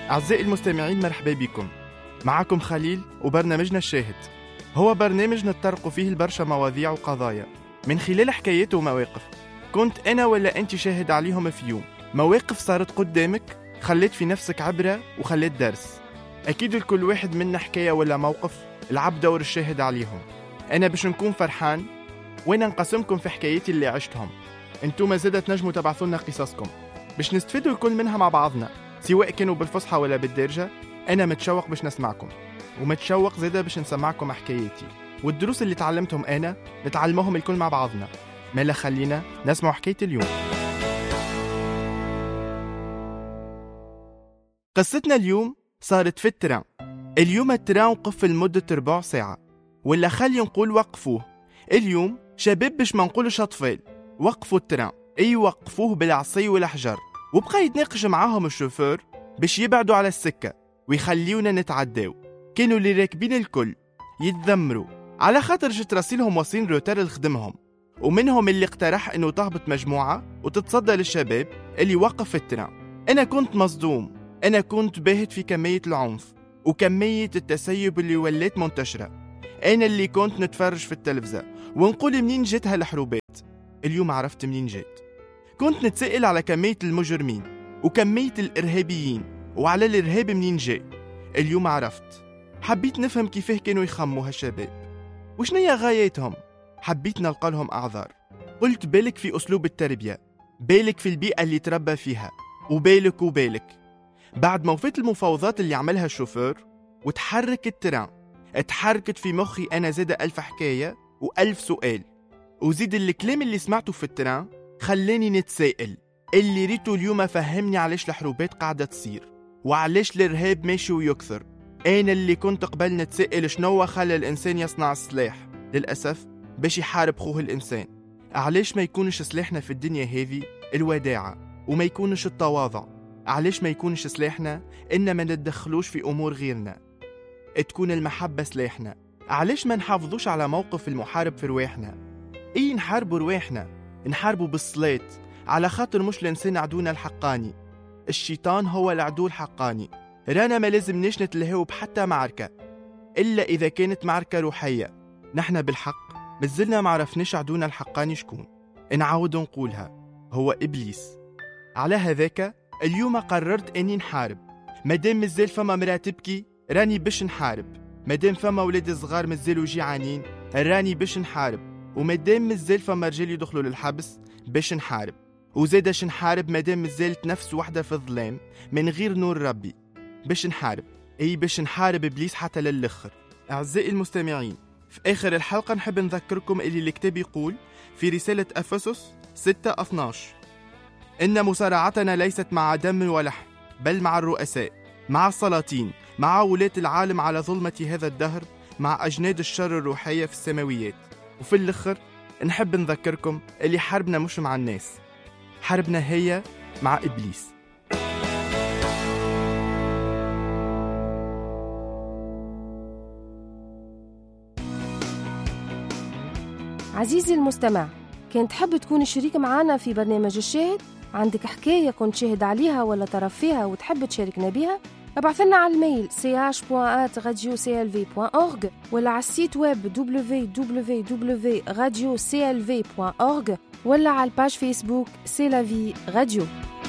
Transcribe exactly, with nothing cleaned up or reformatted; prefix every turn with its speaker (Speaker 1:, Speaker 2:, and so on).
Speaker 1: أعزائي المستمعين، مرحبا بكم. معكم خليل وبرنامجنا الشاهد. هو برنامج نتطرق فيه البرشا مواضيع وقضايا من خلال حكايات ومواقف كنت أنا ولا أنت شاهد عليهم في يوم. مواقف صارت قدامك خلت في نفسك عبرة وخلت درس. أكيد لكل واحد منا حكاية ولا موقف لعب دور الشاهد عليهم. أنا باش نكون فرحان وأنا نقسمكم في حكاياتي اللي عشتهم. أنتم زادة تنجموا تبعثوا لنا قصصكم باش نستفيدوا الكل منها مع بعضنا، سواء كانوا بالفصحى ولا بالدارجة. أنا متشوق باش نسمعكم، ومتشوق زادة باش نسمعكم حكاياتي والدروس اللي تعلمتهم أنا نتعلمهم الكل مع بعضنا. مالا خلينا نسمع حكاية اليوم. قصتنا اليوم صارت في التران. اليوم التران وقف لمدة ربع ساعة، ولا خلي نقول وقفوه. اليوم شباب باش ما نقولش أطفال وقفوا التران، أي وقفوه بالعصي والحجر، وبقى يتناقش معاهم الشوفور باش يبعدوا على السكة ويخليونا نتعداو. كانوا اللي راكبين الكل يتذمروا على خاطر جت راسيلهم واصلين روتار لخدمهم، ومنهم اللي اقترح انه تهبط مجموعة وتتصدى للشباب اللي وقف في التران. انا كنت مصدوم، انا كنت باهت في كمية العنف وكمية التسيب اللي ولات منتشرة. انا اللي كنت نتفرج في التلفزة ونقول منين جت هالحروبات. اليوم عرفت منين جت. كنت نتسائل على كمية المجرمين وكمية الإرهابيين وعلى الإرهاب منين جاي. اليوم عرفت. حبيت نفهم كيفاه كانوا يخموا هالشباب وشنية غاياتهم. حبيت نلقى لهم أعذار. قلت بالك في أسلوب التربية، بالك في البيئة اللي تربى فيها، وبالك وبالك. بعد ما وفيت المفاوضات اللي عملها الشوفور وتحرك التران، اتحركت في مخي أنا زاد ألف حكاية وألف سؤال. وزيد الكلام اللي سمعته في التران خلاني نتسائل. اللي ريته اليوم فهمني علاش الحروبات قاعدة تصير وعلاش الإرهاب ماشي ويكثر. أنا اللي كنت قبل نتسائل شنو خلى الإنسان يصنع السلاح للأسف باش يحارب خوه الإنسان. علاش ما يكونش سلاحنا في الدنيا هذه الوداعة وما يكونش التواضع؟ علاش ما يكونش سلاحنا إن ما ندخلوش في أمور غيرنا؟ تكون المحبة سلاحنا. علاش ما نحافظوش على موقف المحارب في رواحنا؟ إيه، نحاربوا رواحنا، نحاربوا بالصلاة، على خاطر مش الإنسان عدونا الحقاني. الشيطان هو العدو الحقاني. رانا ما لازمناش نتلهوا بحتى معركة إلا إذا كانت معركة روحية. نحن بالحق مازلنا ما عرفناش عدونا الحقاني شكون. نعاود نقولها، هو إبليس. على هذاك اليوم قررت أني نحارب. مادام مازال فما مرا تبكي راني باش نحارب. مادام فما ولاد صغار مازالوا جيعانين راني باش نحارب. ومادام مازال فما رجال يدخلوا للحبس باش نحارب. وزادش نحارب مادام مازالت نفس وحدة في الظلام من غير نور ربي باش نحارب. أي باش نحارب إبليس حتى للآخر. أعزائي المستمعين، في آخر الحلقة نحب نذكركم اللي الكتاب يقول في رسالة أفسس ستة اثناش: إن مصارعتنا ليست مع دم ولحم بل مع الرؤساء، مع السلاطين، مع ولاة العالم على ظلمة هذا الدهر، مع أجناد الشر الروحية في السماويات. وفي الآخر نحب نذكركم اللي حربنا مش مع الناس، حربنا هي مع إبليس.
Speaker 2: عزيزي المستمع، كنت تحب تكون شريك معنا في برنامج الشاهد؟ عندك حكاية كنت شاهد عليها ولا طرف فيها وتحب تشاركنا بها؟ ابعث لنا على الميل سي اش بوان ات راديو سي ال في بوان اورغ ولا على السيت ويب دبليو دبليو دبليو دوت راديو سي ال في بوان اورغ ولا على الباج فيسبوك سي لا في راديو.